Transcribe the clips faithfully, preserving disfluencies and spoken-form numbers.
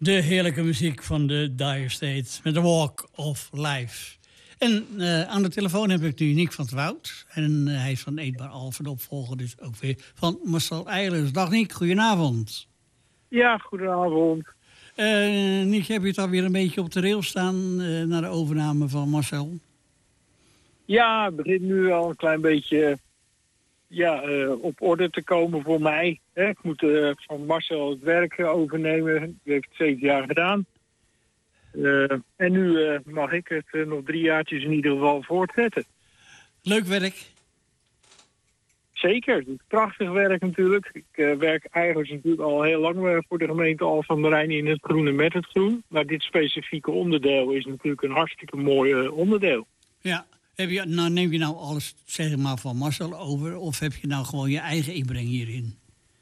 De heerlijke muziek van de Dire Straits met The Walk of Life. En uh, aan de telefoon heb ik nu Nick van 't Woud. En uh, hij is van Eetbaar Alphen, de opvolger dus ook weer van Marcel Eilers. Dag Nick, goedenavond. Ja, goedenavond. Uh, Nick, heb je het alweer een beetje op de rail staan uh, na de overname van Marcel? Ja, het begint nu al een klein beetje ja, uh, op orde te komen voor mij. Hè. Ik moet uh, van Marcel het werk overnemen. Dat heeft het zeven jaar gedaan. Uh, en nu uh, mag ik het uh, nog drie jaartjes in ieder geval voortzetten. Leuk werk. Zeker, het is prachtig werk natuurlijk. Ik uh, werk eigenlijk natuurlijk al heel lang uh, voor de gemeente Alphen aan de Rijn in het groen en met het groen. Maar dit specifieke onderdeel is natuurlijk een hartstikke mooi uh, onderdeel. Ja, heb je, nou, neem je nou alles zeg maar van Marcel over of heb je nou gewoon je eigen inbreng hierin?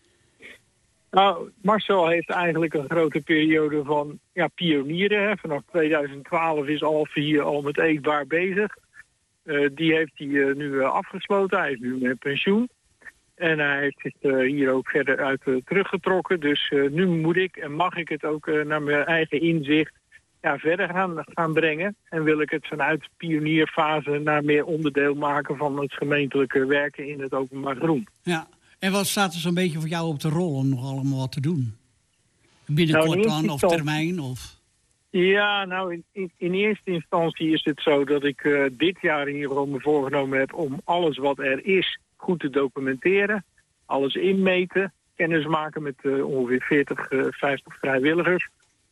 Nou, Marcel heeft eigenlijk een grote periode van ja, pionieren. Hè. Vanaf tweeduizend twaalf is Alphen hier al met eetbaar bezig. Uh, die heeft hij uh, nu uh, afgesloten. Hij is nu met pensioen. En hij heeft zich uh, hier ook verder uit uh, teruggetrokken. Dus uh, nu moet ik en mag ik het ook uh, naar mijn eigen inzicht ja, verder gaan, gaan brengen. En wil ik het vanuit pionierfase naar meer onderdeel maken van het gemeentelijke werken in het openbaar groen. Ja. En wat staat er zo'n beetje voor jou op de rol om nog allemaal wat te doen? Binnenkort nou, dan, of termijn? Of... Ja, nou, in, in, in eerste instantie is het zo dat ik uh, dit jaar in ieder geval me voorgenomen heb om alles wat er is goed te documenteren. Alles inmeten, kennis maken met uh, ongeveer veertig, uh, vijftig vrijwilligers.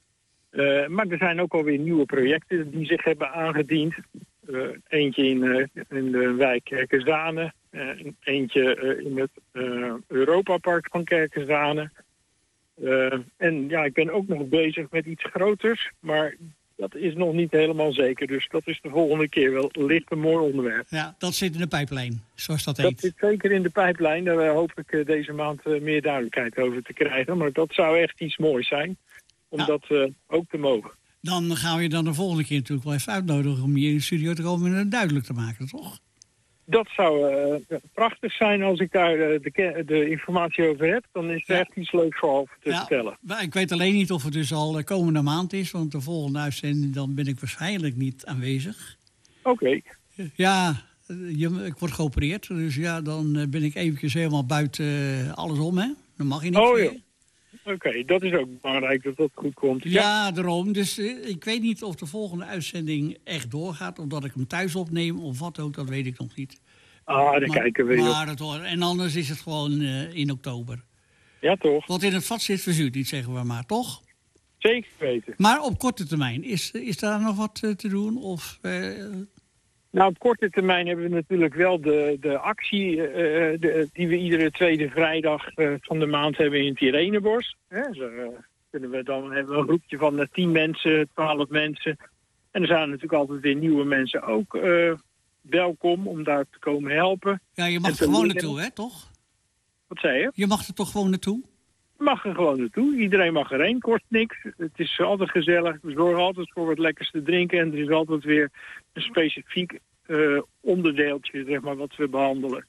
Uh, maar er zijn ook alweer nieuwe projecten die zich hebben aangediend. Uh, eentje in, uh, in de wijk Kerkezane. Uh, eentje uh, in het uh, Europapark van Kerkezane. Uh, en ja, ik ben ook nog bezig met iets groters. Maar dat is nog niet helemaal zeker. Dus dat is de volgende keer wel licht een mooi onderwerp. Ja, dat zit in de pijplijn, zoals dat heet. Dat zit zeker in de pijplijn. Daar hoop ik uh, deze maand uh, meer duidelijkheid over te krijgen. Maar dat zou echt iets moois zijn. Om ja. dat uh, ook te mogen. Dan gaan we je dan de volgende keer natuurlijk wel even uitnodigen om je in de studio te komen en het duidelijk te maken, toch? Dat zou uh, prachtig zijn als ik daar uh, de, de informatie over heb. Dan is er ja. echt iets leuks voor over te ja, vertellen. Ik weet alleen niet of het dus al de komende maand is, want de volgende uitzending dan ben ik waarschijnlijk niet aanwezig. Oké. Okay. Ja, je, ik word geopereerd, dus ja, dan ben ik eventjes helemaal buiten alles om, hè. Dan mag je niet oh, meer. Ja. Oké, okay, dat is ook belangrijk dat dat goed komt. Ja, ja daarom. Dus uh, ik weet niet of de volgende uitzending echt doorgaat, omdat ik hem thuis opneem of wat ook, dat weet ik nog niet. Ah, dan maar, kijken we maar dat hoor. En anders is het gewoon uh, in oktober. Ja, toch? Wat in het vat zit, verzuurt niet, zeggen we maar, toch? Zeker weten. Maar op korte termijn, is, is daar nog wat uh, te doen? Of, uh... Nou, op korte termijn hebben we natuurlijk wel de, de actie uh, de, die we iedere tweede vrijdag uh, van de maand hebben in het Irenebos. Hè, zo, uh, kunnen we dan hebben we een groepje van uh, tien mensen, twaalf mensen. En er zijn natuurlijk altijd weer nieuwe mensen ook uh, welkom om daar te komen helpen. Ja, je mag er gewoon naartoe, hè, toch? Wat zei je? Je mag er toch gewoon naartoe? Je mag er gewoon naartoe. Iedereen mag erheen, kost niks. Het is altijd gezellig. We zorgen altijd voor wat lekkers te drinken. En er is altijd weer een specifiek uh, onderdeeltje, zeg maar, wat we behandelen.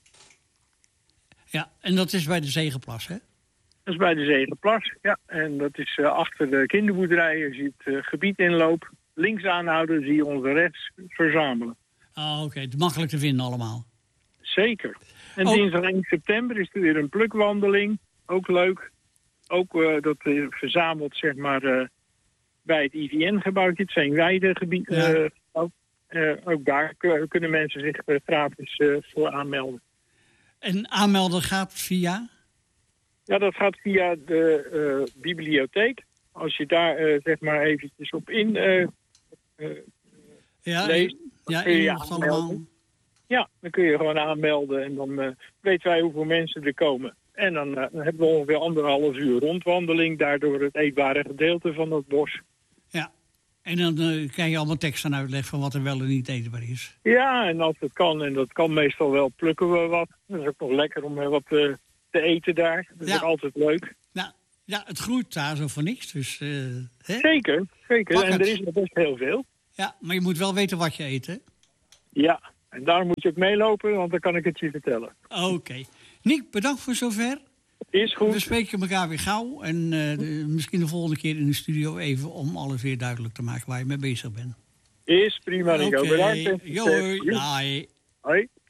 Ja, en dat is bij de Zegenplas, hè? Dat is bij de Zegenplas, ja. En dat is uh, achter de kinderboerderij. Als je het uh, gebied inloopt, links aanhouden, zie je ons rechts verzamelen. Ah, oké. Okay. Het is makkelijk te vinden allemaal. Zeker. En oh. dinsdag één september is er weer een plukwandeling. Ook leuk. Ook uh, dat uh, verzameld, zeg maar, uh, bij het I V N-gebouwtje, het Veenweidegebied. Ja. Uh, ook, uh, ook daar k- kunnen mensen zich uh, gratis uh, voor aanmelden. En aanmelden gaat via? Ja, dat gaat via de uh, bibliotheek. Als je daar, uh, zeg maar, eventjes op in uh, uh, ja, leest, dan ja, kun je je allemaal. aanmelden. Ja, dan kun je gewoon aanmelden en dan uh, weten wij hoeveel mensen er komen. En dan, uh, dan hebben we ongeveer anderhalf uur rondwandeling, daardoor het eetbare gedeelte van het bos. Ja, en dan uh, krijg je allemaal tekst aan uitleg van wat er wel en niet eetbaar is. Ja, en als het kan, en dat kan meestal wel, plukken we wat. Dat is ook nog lekker om uh, wat uh, te eten daar. Dat is ja. ook altijd leuk. Nou, ja, het groeit daar zo voor niks. Dus, uh, hè? Zeker, zeker. Pak en het. er is nog best heel veel. Ja, maar je moet wel weten wat je eet, hè? Ja, en daar moet je ook meelopen, want dan kan ik het je vertellen. Oké. Okay. Nick, bedankt voor zover. Is goed. We spreken elkaar weer gauw. En uh, de, misschien de volgende keer in de studio even om alles weer duidelijk te maken waar je mee bezig bent. Is prima, Nico. Okay. Bedankt. Hoi. Hoi. Hoi.